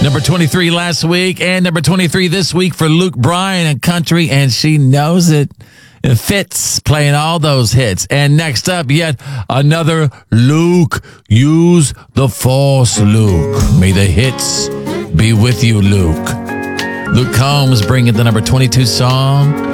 Number 23 last week and number 23 this week for Luke Bryan and Country, and she knows it. It fits, playing all those hits. And next up, yet another Luke. Use the force, Luke. May the hits be with you, Luke. Luke Combs bringing the number 22 song.